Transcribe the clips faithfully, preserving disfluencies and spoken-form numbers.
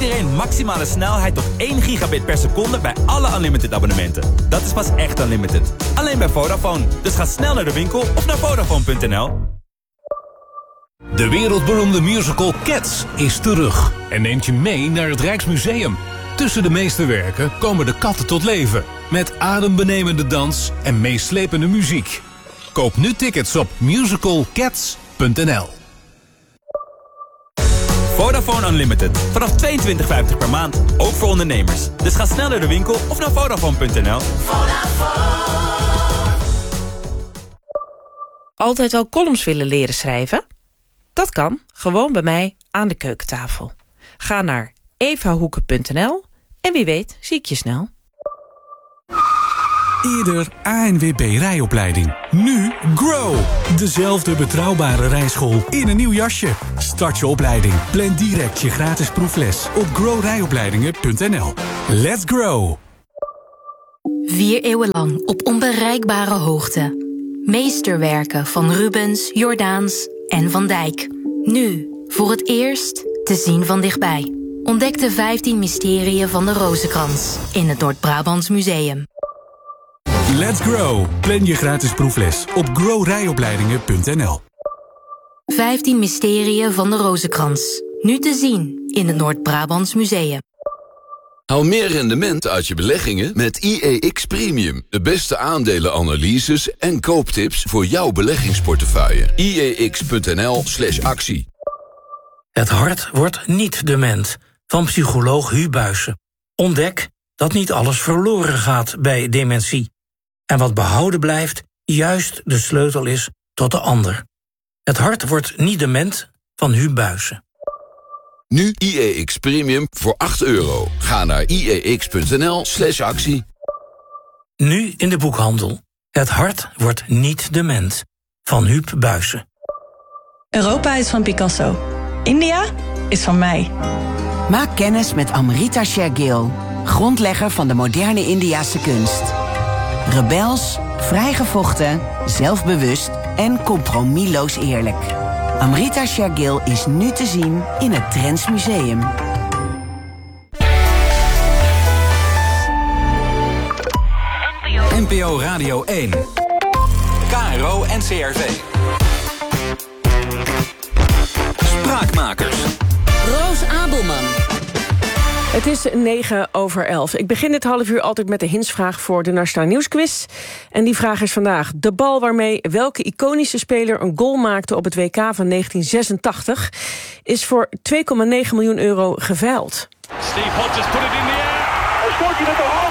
iedereen maximale snelheid tot één gigabit per seconde bij alle Unlimited abonnementen. Dat is pas echt Unlimited. Alleen bij Vodafone. Dus ga snel naar de winkel of naar Vodafone punt n l. De wereldberoemde musical Cats is terug en neemt je mee naar het Rijksmuseum. Tussen de meesterwerken komen de katten tot leven, met adembenemende dans en meeslepende muziek. Koop nu tickets op musical cats punt n l. Vodafone Unlimited. Vanaf tweeëntwintig vijftig per maand. Ook voor ondernemers. Dus ga snel naar de winkel of naar Vodafone punt n l. Altijd al columns willen leren schrijven? Dat kan, gewoon bij mij aan de keukentafel. Ga naar evahoeken punt n l en wie weet zie ik je snel. Eerder A N W B rijopleiding. Nu Grow. Dezelfde betrouwbare rijschool in een nieuw jasje. Start je opleiding. Plan direct je gratis proefles op grow rijopleidingen punt n l. Let's grow. Vier eeuwen lang op onbereikbare hoogte. Meesterwerken van Rubens, Jordaens en Van Dijk. Nu, voor het eerst, te zien van dichtbij. Ontdek de vijftien mysterieën van de Rozenkrans in het Noord-Brabants Museum. Let's grow. Plan je gratis proefles op grow rijopleidingen punt n l. vijftien mysterieën van de Rozenkrans. Nu te zien in het Noord-Brabants Museum. Haal meer rendement uit je beleggingen met I E X Premium. De beste aandelenanalyses en kooptips voor jouw beleggingsportefeuille. I E X punt n l slash actie. Het hart wordt niet dement. Van psycholoog Huub Buijsen. Ontdek dat niet alles verloren gaat bij dementie. En wat behouden blijft, juist de sleutel is tot de ander. Het hart wordt niet dement van Huub Buijsen. Nu I E X Premium voor acht euro. Ga naar I E X punt n l slash actie. Nu in de boekhandel. Het hart wordt niet dement. Van Huub Buijsen. Europa is van Picasso. India is van mij. Maak kennis met Amrita Shergill, grondlegger van de moderne Indiase kunst. Rebels, vrijgevochten, zelfbewust en compromisloos eerlijk. Amrita Shergill is nu te zien in het Drents Museum. N P O Radio één. K R O N C R V. Spraakmakers. Roos Abelman. Het is negen over elf. Ik begin dit half uur altijd met de hintsvraag voor de Nationale Nieuwsquiz. En die vraag is vandaag: de bal waarmee welke iconische speler een goal maakte op het W K van negentien zesentachtig... is voor twee komma negen miljoen euro geveild. Steve Hodges put it in the air. Hij scoort hij met de hand.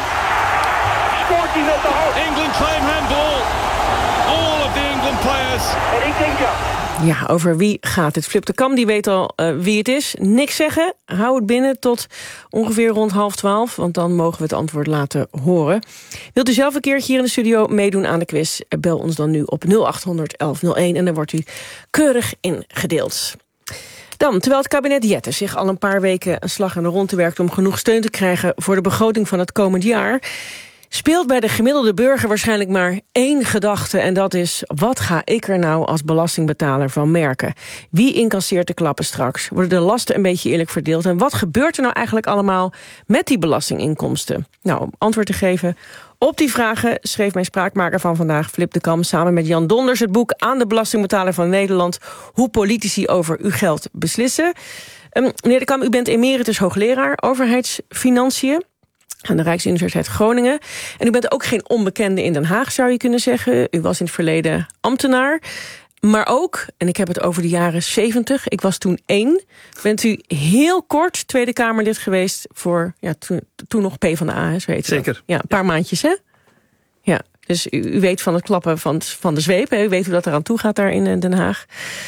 Scoort hij met de hand. England claim handball. All of the England players. En ik denk ja. Ja, over wie gaat het? Flip de Kam die weet al uh, wie het is. Niks zeggen, hou het binnen tot ongeveer rond half twaalf... want dan mogen we het antwoord laten horen. Wilt u zelf een keertje hier in de studio meedoen aan de quiz? Bel ons dan nu op nul acht honderd elf nul één en dan wordt u keurig ingedeeld. Dan, terwijl het kabinet Jette zich al een paar weken een slag aan de ronde werkt... om genoeg steun te krijgen voor de begroting van het komend jaar... speelt bij de gemiddelde burger waarschijnlijk maar één gedachte... en dat is, wat ga ik er nou als belastingbetaler van merken? Wie incasseert de klappen straks? Worden de lasten een beetje eerlijk verdeeld? En wat gebeurt er nou eigenlijk allemaal met die belastinginkomsten? Nou, om antwoord te geven op die vragen schreef mijn spraakmaker van vandaag, Flip de Kam, samen met Jan Donders het boek Aan de belastingbetaler van Nederland: hoe politici over uw geld beslissen. Um, meneer de Kam, u bent emeritus hoogleraar overheidsfinanciën aan de Rijksuniversiteit Groningen. En u bent ook geen onbekende in Den Haag, zou je kunnen zeggen. U was in het verleden ambtenaar. Maar ook, en ik heb het over de jaren zeventig, ik was toen één... bent u heel kort Tweede Kamerlid geweest voor, ja, toen, toen nog PvdA, weet je. Zeker. Ja, een paar maandjes, hè? Ja, dus u, u weet van het klappen van, van de zweep, hè? U weet hoe dat eraan toe gaat daar in Den Haag.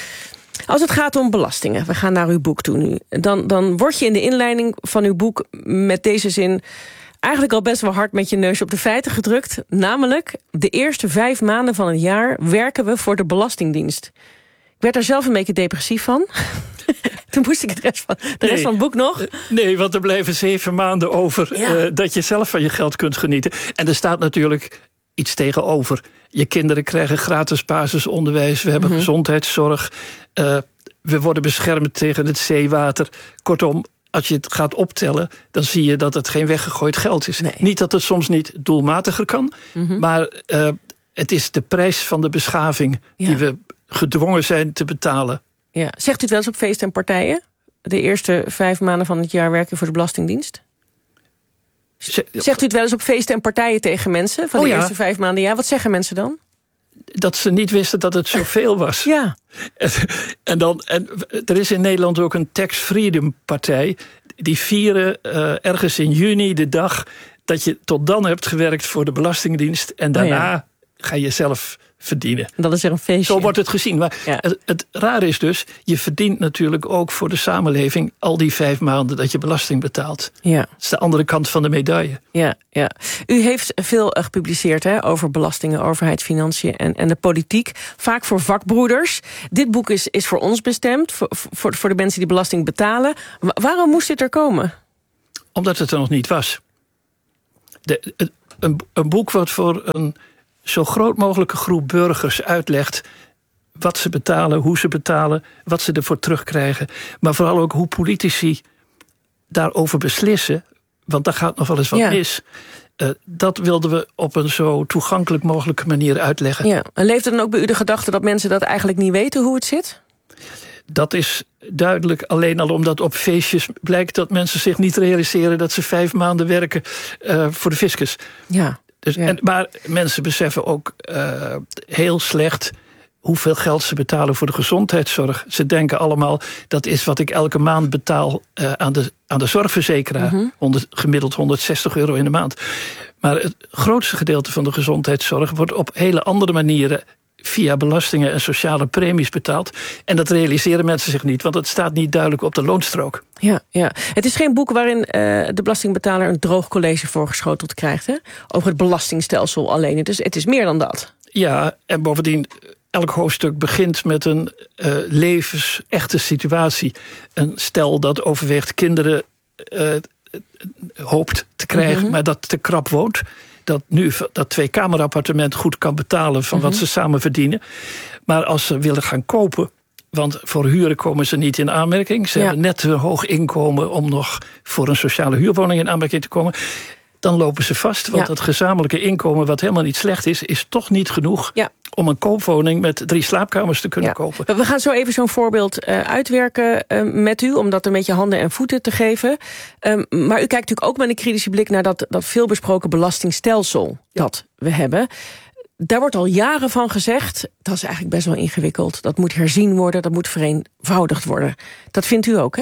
Als het gaat om belastingen, we gaan naar uw boek toe nu... dan, dan word je in de inleiding van uw boek met deze zin eigenlijk al best wel hard met je neus op de feiten gedrukt. Namelijk, de eerste vijf maanden van het jaar werken we voor de Belastingdienst. Ik werd daar zelf een beetje depressief van. Toen moest ik de rest van, de rest nee, van het boek nog. Nee, want er blijven zeven maanden over ja. uh, dat je zelf van je geld kunt genieten. En er staat natuurlijk iets tegenover. Je kinderen krijgen gratis basisonderwijs. We hebben mm-hmm. gezondheidszorg. Uh, we worden beschermd tegen het zeewater. Kortom, als je het gaat optellen, dan zie je dat het geen weggegooid geld is. Nee. Niet dat het soms niet doelmatiger kan, Mm-hmm. maar uh, het is de prijs van de beschaving Ja. die we gedwongen zijn te betalen. Ja. Zegt u het wel eens op feesten en partijen? De eerste vijf maanden van het jaar werken voor de Belastingdienst? Zegt u het wel eens op feesten en partijen tegen mensen? Van Oh de ja. eerste vijf maanden, ja. Wat zeggen mensen dan? Dat ze niet wisten dat het zoveel was. Ja. En, en, dan, en er is in Nederland ook een Tax Freedom partij. Die vieren uh, ergens in juni de dag dat je tot dan hebt gewerkt voor de Belastingdienst. En daarna Oh ja. ga je zelf verdienen. Dat is er een feestje. Zo wordt het gezien. Maar Ja. het, het rare is dus, je verdient natuurlijk ook voor de samenleving al die vijf maanden dat je belasting betaalt. Ja. Dat is de andere kant van de medaille. Ja, ja. U heeft veel uh, gepubliceerd hè, over belastingen, overheid, financiën en, en de politiek. Vaak voor vakbroeders. Dit boek is, is voor ons bestemd, voor, voor, voor de mensen die belasting betalen. Wa- waarom moest dit er komen? Omdat het er nog niet was. De, het, een, een boek wat voor een zo groot mogelijke groep burgers uitlegt wat ze betalen, hoe ze betalen, wat ze ervoor terugkrijgen. Maar vooral ook hoe politici daarover beslissen, want daar gaat nog wel eens wat Ja. mis. Uh, dat wilden we op een zo toegankelijk mogelijke manier uitleggen. Ja. En leeft er dan ook bij u de gedachte dat mensen dat eigenlijk niet weten hoe het zit? Dat is duidelijk alleen al omdat op feestjes blijkt dat mensen zich niet realiseren dat ze vijf maanden werken uh, voor de fiscus. Ja. Dus, Ja. en, maar mensen beseffen ook uh, heel slecht hoeveel geld ze betalen voor de gezondheidszorg. Ze denken allemaal, dat is wat ik elke maand betaal uh, aan, de, aan de zorgverzekeraar. Mm-hmm. honderd, gemiddeld honderdzestig euro in de maand. Maar het grootste gedeelte van de gezondheidszorg wordt op hele andere manieren via belastingen en sociale premies betaald. En dat realiseren mensen zich niet, want het staat niet duidelijk op de loonstrook. Ja, ja. Het is geen boek waarin uh, de belastingbetaler een droog college voorgeschoteld krijgt, hè? Over het belastingstelsel alleen. Het is, het is meer dan dat. Ja, en bovendien, elk hoofdstuk begint met een uh, levensechte situatie. Een stel dat overweegt kinderen uh, hoopt te krijgen, mm-hmm. maar dat te krap woont. Dat nu dat twee-kamerappartement goed kan betalen van mm-hmm. wat ze samen verdienen. Maar als ze willen gaan kopen, want voor huren komen ze niet in aanmerking. Ze ja. hebben net een hoog inkomen om nog voor een sociale huurwoning in aanmerking te komen. Dan lopen ze vast, want ja. het gezamenlijke inkomen, wat helemaal niet slecht is, is toch niet genoeg ja. om een koopwoning met drie slaapkamers te kunnen ja. kopen. We gaan zo even zo'n voorbeeld uh, uitwerken uh, met u, om dat een beetje handen en voeten te geven. Um, maar u kijkt natuurlijk ook met een kritische blik naar dat, dat veelbesproken belastingstelsel ja. dat we hebben. Daar wordt al jaren van gezegd, dat is eigenlijk best wel ingewikkeld. Dat moet herzien worden, dat moet vereenvoudigd worden. Dat vindt u ook, hè?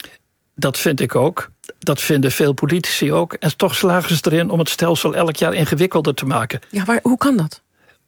Dat vind ik ook. Dat vinden veel politici ook. En toch slagen ze erin om het stelsel elk jaar ingewikkelder te maken. Ja, maar hoe kan dat?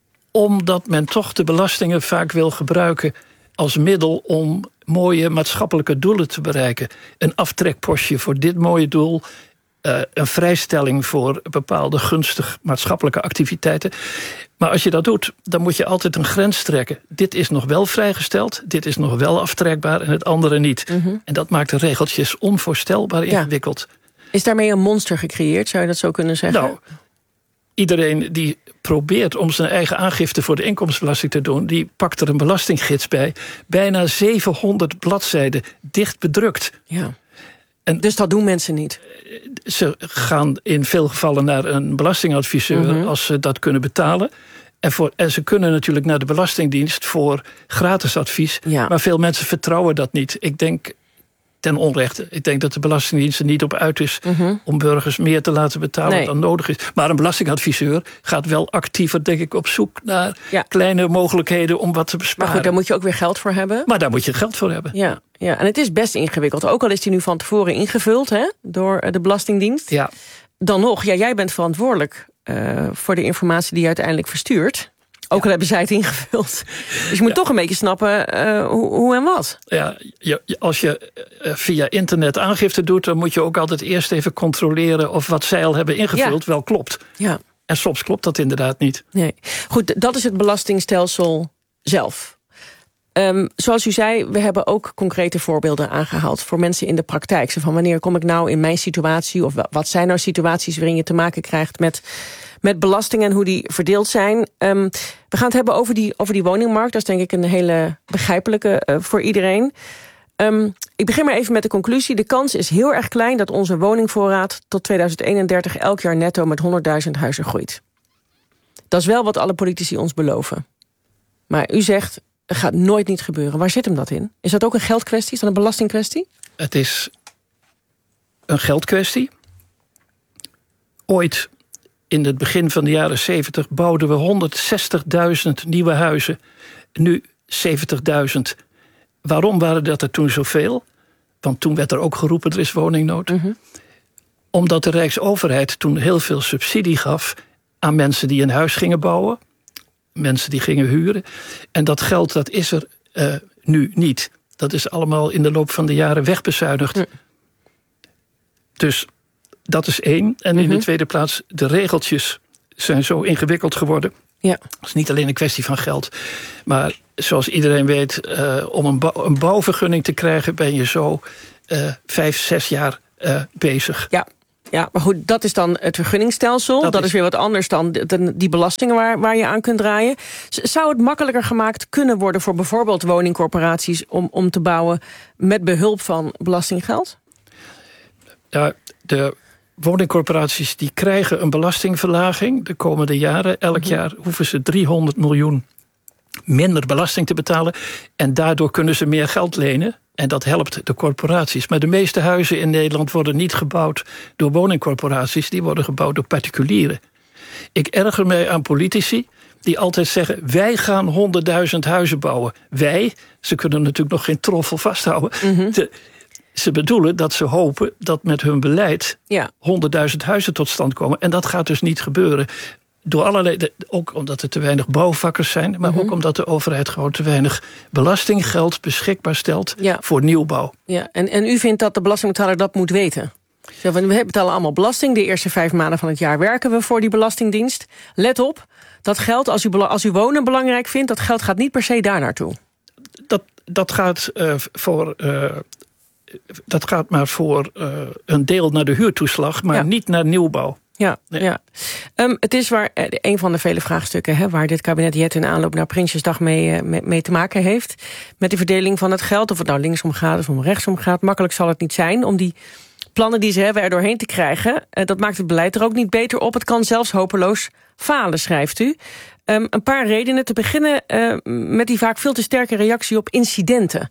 Omdat men toch de belastingen vaak wil gebruiken als middel om mooie maatschappelijke doelen te bereiken. Een aftrekpostje voor dit mooie doel. Uh, een vrijstelling voor bepaalde gunstig maatschappelijke activiteiten. Maar als je dat doet, dan moet je altijd een grens trekken. Dit is nog wel vrijgesteld, dit is nog wel aftrekbaar en het andere niet. Mm-hmm. En dat maakt de regeltjes onvoorstelbaar ingewikkeld. Ja. Is daarmee een monster gecreëerd, zou je dat zo kunnen zeggen? Nou, iedereen die probeert om zijn eigen aangifte voor de inkomstenbelasting te doen, die pakt er een belastinggids bij. Bijna zevenhonderd bladzijden, dicht bedrukt. Ja. En dus dat doen mensen niet? Ze gaan in veel gevallen naar een belastingadviseur mm-hmm. als ze dat kunnen betalen. En, voor, en ze kunnen natuurlijk naar de Belastingdienst voor gratis advies. Ja. Maar veel mensen vertrouwen dat niet. Ik denk ten onrechte. Ik denk dat de Belastingdienst er niet op uit is mm-hmm. om burgers meer te laten betalen nee. dan nodig is. Maar een belastingadviseur gaat wel actiever, denk ik, op zoek naar ja. kleine mogelijkheden om wat te besparen. Maar goed, daar moet je ook weer geld voor hebben. Maar daar moet je geld voor hebben. Ja, ja. En het is best ingewikkeld. Ook al is die nu van tevoren ingevuld, hè, door de Belastingdienst. Ja. Dan nog, ja, jij bent verantwoordelijk uh, voor de informatie die je uiteindelijk verstuurt. Ook al hebben zij het ingevuld. Dus je moet ja. toch een beetje snappen uh, hoe, hoe en wat. Ja, je, als je uh, via internet aangifte doet, dan moet je ook altijd eerst even controleren of wat zij al hebben ingevuld ja. wel klopt. Ja. En soms klopt dat inderdaad niet. Nee. Goed, dat is het belastingstelsel zelf. Um, zoals u zei, we hebben ook concrete voorbeelden aangehaald voor mensen in de praktijk. Zo van wanneer kom ik nou in mijn situatie, of wat zijn nou situaties waarin je te maken krijgt met, met belastingen en hoe die verdeeld zijn. Um, we gaan het hebben over die, over die woningmarkt. Dat is denk ik een hele begrijpelijke uh, voor iedereen. Um, ik begin maar even met de conclusie. De kans is heel erg klein dat onze woningvoorraad tot tweeduizend eenendertig elk jaar netto met honderdduizend huizen groeit. Dat is wel wat alle politici ons beloven. Maar u zegt, het gaat nooit niet gebeuren. Waar zit hem dat in? Is dat ook een geldkwestie? Is dat een belastingkwestie? Het is een geldkwestie. Ooit, in het begin van de jaren zeventig, bouwden we honderdzestigduizend nieuwe huizen. Nu zeventigduizend. Waarom waren dat er toen zoveel? Want toen werd er ook geroepen, er is woningnood. Mm-hmm. Omdat de Rijksoverheid toen heel veel subsidie gaf aan mensen die een huis gingen bouwen. Mensen die gingen huren. En dat geld, dat is er uh, nu niet. Dat is allemaal in de loop van de jaren wegbezuinigd. Mm. Dus dat is één. En mm-hmm. in de tweede plaats, de regeltjes zijn zo ingewikkeld geworden. Ja. Het is niet alleen een kwestie van geld. Maar zoals iedereen weet, uh, om een, bouw, een bouwvergunning te krijgen ben je zo uh, vijf, zes jaar uh, bezig. Ja. Ja, maar goed, dat is dan het vergunningsstelsel. Dat, dat is... is weer wat anders dan die belastingen waar, waar je aan kunt draaien. Zou het makkelijker gemaakt kunnen worden voor bijvoorbeeld woningcorporaties om, om te bouwen met behulp van belastinggeld? Ja, de woningcorporaties die krijgen een belastingverlaging de komende jaren. Elk mm-hmm. jaar hoeven ze driehonderd miljoen minder belasting te betalen. En daardoor kunnen ze meer geld lenen. En dat helpt de corporaties. Maar de meeste huizen in Nederland worden niet gebouwd door woningcorporaties. Die worden gebouwd door particulieren. Ik erger mij aan politici die altijd zeggen, wij gaan honderdduizend huizen bouwen. Wij, ze kunnen natuurlijk nog geen troffel vasthouden. Mm-hmm. De, ze bedoelen dat ze hopen dat met hun beleid ja. honderdduizend huizen tot stand komen. En dat gaat dus niet gebeuren. Door allerlei, ook omdat er te weinig bouwvakkers zijn, maar mm-hmm. ook omdat de overheid gewoon te weinig belastinggeld beschikbaar stelt ja. voor nieuwbouw. Ja, en, en u vindt dat de belastingbetaler dat moet weten? Zo, we betalen allemaal belasting. De eerste vijf maanden van het jaar werken we voor die belastingdienst. Let op, dat geld, als u, als u wonen belangrijk vindt, dat geld gaat niet per se daar naartoe. Dat, dat gaat uh, voor... Uh, dat gaat maar voor uh, een deel naar de huurtoeslag, maar ja. niet naar nieuwbouw. Ja, nee. ja. Um, het is waar uh, een van de vele vraagstukken hè, waar dit kabinet Jet in aanloop naar Prinsjesdag mee, uh, mee, mee te maken heeft. Met die verdeling van het geld, of het nou linksom gaat of om rechtsom gaat. Makkelijk zal het niet zijn om die plannen die ze hebben er doorheen te krijgen. Uh, dat maakt het beleid er ook niet beter op. Het kan zelfs hopeloos falen, schrijft u. Um, een paar redenen. Te beginnen uh, met die vaak veel te sterke reactie op incidenten.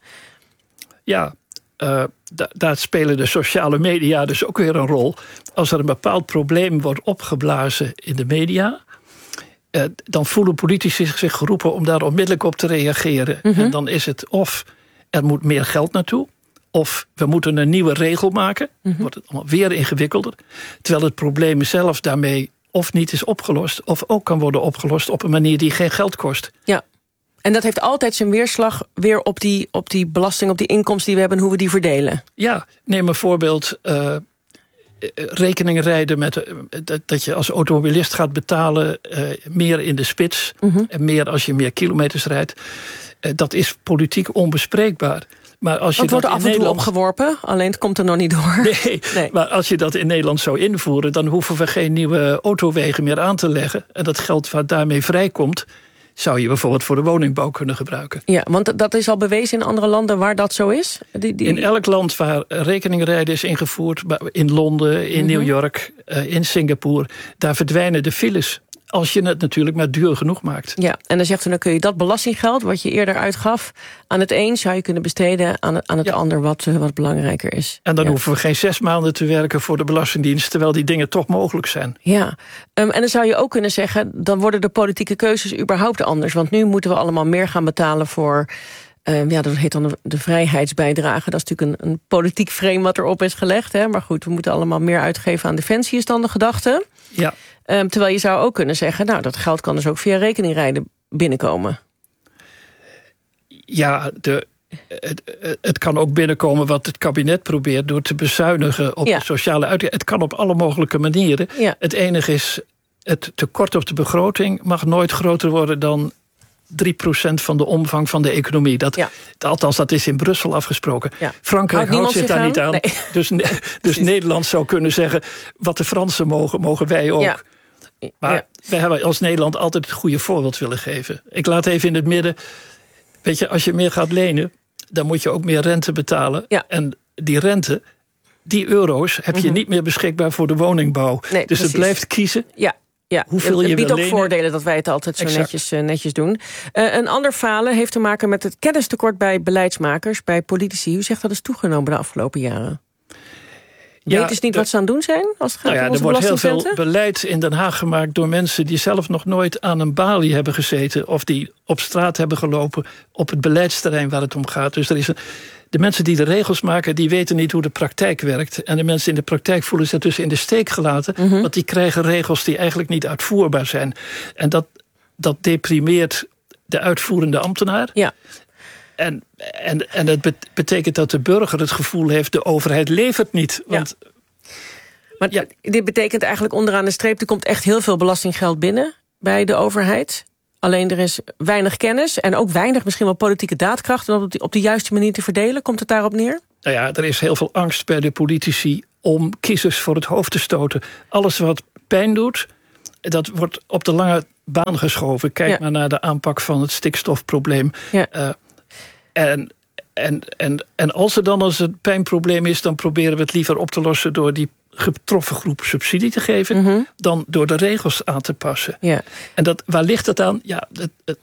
Ja, Uh, da- daar spelen de sociale media dus ook weer een rol. Als er een bepaald probleem wordt opgeblazen in de media, uh, dan voelen politici zich geroepen om daar onmiddellijk op te reageren. Mm-hmm. En dan is het of er moet meer geld naartoe, of we moeten een nieuwe regel maken. Mm-hmm. Wordt het allemaal weer ingewikkelder. Terwijl het probleem zelf daarmee of niet is opgelost, of ook kan worden opgelost op een manier die geen geld kost. Ja. En dat heeft altijd zijn weerslag weer op die, op die belasting, op die inkomsten die we hebben en hoe we die verdelen. Ja, neem een voorbeeld. Uh, rekeningen rijden met uh, dat, dat je als automobilist gaat betalen uh, meer in de spits. Mm-hmm. En meer als je meer kilometers rijdt. Uh, dat is politiek onbespreekbaar. Maar als je het wordt dat af en toe Nederland... opgeworpen, alleen het komt er nog niet door. Nee, nee, maar als je dat in Nederland zou invoeren, dan hoeven we geen nieuwe autowegen meer aan te leggen. En dat geld wat daarmee vrijkomt, zou je bijvoorbeeld voor de woningbouw kunnen gebruiken. Ja, want dat is al bewezen in andere landen waar dat zo is? Die, die... In elk land waar rekeningrijden is ingevoerd, in Londen, in mm-hmm. New York, in Singapore, daar verdwijnen de files. Als je het natuurlijk maar duur genoeg maakt. Ja, en dan zegt u, dan kun je dat belastinggeld wat je eerder uitgaf aan het een zou je kunnen besteden aan het, aan het ja. ander wat, wat belangrijker is. En dan ja. hoeven we geen zes maanden te werken voor de Belastingdienst, terwijl die dingen toch mogelijk zijn. Ja, um, en dan zou je ook kunnen zeggen, dan worden de politieke keuzes überhaupt anders. Want nu moeten we allemaal meer gaan betalen voor, Um, ja, dat heet dan de, de vrijheidsbijdrage. Dat is natuurlijk een, een politiek frame wat erop is gelegd. Hè? Maar goed, we moeten allemaal meer uitgeven aan defensie, is dan de gedachte. Ja. Um, terwijl je zou ook kunnen zeggen, nou, dat geld kan dus ook via rekeningrijden binnenkomen. Ja, de, het, het kan ook binnenkomen wat het kabinet probeert door te bezuinigen op ja. de sociale uitgaven. Het kan op alle mogelijke manieren. Ja. Het enige is, het tekort op de begroting mag nooit groter worden dan drie procent van de omvang van de economie. Dat, ja. Althans, dat is in Brussel afgesproken. Ja. Frankrijk houdt zich daar aan? niet aan. Nee. Dus, dus Nederland zou kunnen zeggen, wat de Fransen mogen, mogen wij ook. Ja. Maar ja. wij hebben als Nederland altijd het goede voorbeeld willen geven. Ik laat even in het midden, weet je, als je meer gaat lenen, dan moet je ook meer rente betalen. Ja. En die rente, die euro's, heb je Mm-hmm. niet meer beschikbaar voor de woningbouw. Nee, dus precies. het blijft kiezen. Ja. Ja, Hoeveel het je biedt wil ook lenen. voordelen dat wij het altijd zo netjes, uh, netjes doen. Uh, een ander falen heeft te maken met het kennistekort bij beleidsmakers, bij politici. U zegt dat is toegenomen de afgelopen jaren. Ja, Weten ze niet de, wat ze aan het doen zijn als het gaat nou ja, om onze er wordt heel veel belastingcenten? beleid in Den Haag gemaakt door mensen die zelf nog nooit aan een balie hebben gezeten, of die op straat hebben gelopen op het beleidsterrein waar het om gaat. Dus er is een, de mensen die de regels maken, die weten niet hoe de praktijk werkt. En de mensen in de praktijk voelen zich dus in de steek gelaten, Mm-hmm. want die krijgen regels die eigenlijk niet uitvoerbaar zijn. En dat, dat deprimeert de uitvoerende ambtenaar. Ja. En, en, en dat betekent dat de burger het gevoel heeft, de overheid levert niet. Want, ja. Maar ja. dit betekent eigenlijk onderaan de streep, er komt echt heel veel belastinggeld binnen bij de overheid. Alleen er is weinig kennis en ook weinig misschien wel politieke daadkracht om op de, op de juiste manier te verdelen. Komt het daarop neer? Nou ja, er is heel veel angst bij de politici om kiezers voor het hoofd te stoten. Alles wat pijn doet, dat wordt op de lange baan geschoven. Kijk ja. maar naar de aanpak van het stikstofprobleem. Ja. Uh, en, en, en, en als er dan als het pijnprobleem is, dan proberen we het liever op te lossen door die getroffen groep subsidie te geven, mm-hmm. dan door de regels aan te passen. Ja. En dat, waar ligt het aan? Ja, het, het,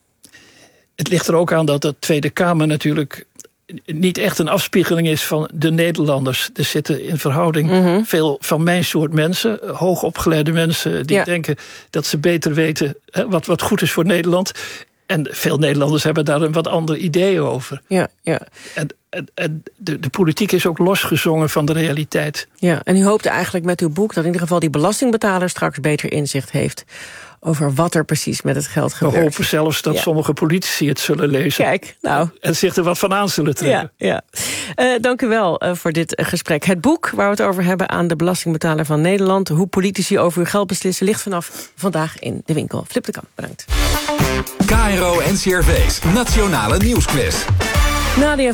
het ligt er ook aan dat de Tweede Kamer natuurlijk niet echt een afspiegeling is van de Nederlanders. Er zitten in verhouding mm-hmm. veel van mijn soort mensen, hoogopgeleide mensen, die ja. denken dat ze beter weten hè, wat, wat goed is voor Nederland. En veel Nederlanders hebben daar een wat ander idee over. Ja, ja. En, en, en de, de politiek is ook losgezongen van de realiteit. Ja, en u hoopt eigenlijk met uw boek dat in ieder geval die belastingbetaler straks beter inzicht heeft over wat er precies met het geld gebeurt. We hopen zelfs dat ja. sommige politici het zullen lezen. Kijk, nou. En zich er wat van aan zullen trekken. Ja, ja. Uh, dank u wel uh, voor dit uh, gesprek. Het boek waar we het over hebben aan de belastingbetaler van Nederland, hoe politici over uw geld beslissen, ligt vanaf vandaag in de winkel. Flip de Kamp, bedankt. K R O N C R V's Nationale Nieuwsquiz. Nadia